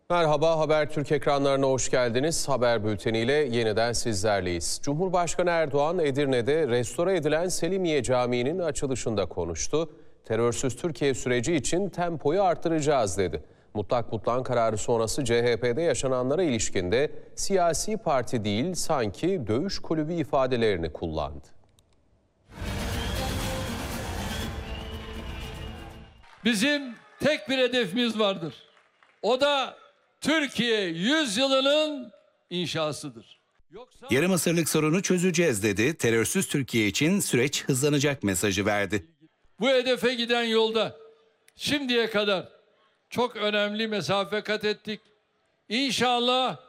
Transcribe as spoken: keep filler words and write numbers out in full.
Merhaba, Habertürk ekranlarına hoş geldiniz. Haber bülteniyle yeniden sizlerleyiz. Cumhurbaşkanı Erdoğan, Edirne'de restore edilen Selimiye Camii'nin açılışında konuştu. Terörsüz Türkiye süreci için tempoyu arttıracağız dedi. Mutlak Mutlan kararı sonrası C H P'de yaşananlara ilişkinde siyasi parti değil, sanki dövüş kulübü ifadelerini kullandı. Bizim tek bir hedefimiz vardır. O da Türkiye yüzyılının inşasıdır. Yoksa... Yarım asırlık sorunu çözeceğiz dedi. Terörsüz Türkiye için süreç hızlanacak mesajı verdi. Bu hedefe giden yolda şimdiye kadar çok önemli mesafe kat ettik. İnşallah